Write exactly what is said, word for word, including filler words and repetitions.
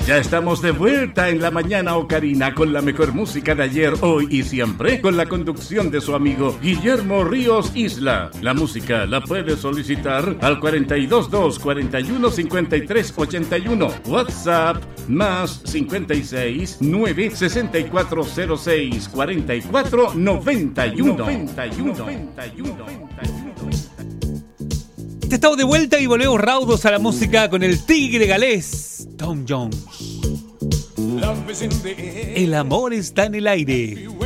Ya estamos de vuelta en la mañana ocarina con la mejor música de ayer, hoy y siempre, con la conducción de su amigo Guillermo Ríos Isla. La música la puede solicitar al cuarenta y dos dos, cuarenta y uno, cincuenta y tres, ochenta y uno. WhatsApp más cincuenta y seis, nueve, sesenta y cuatro cero seis, cuarenta y cuatro, noventa y uno. noventa y uno. noventa y uno. Ya estamos de vuelta y volvemos raudos a la música con el tigre galés, Tom Jones. El amor está en el aire.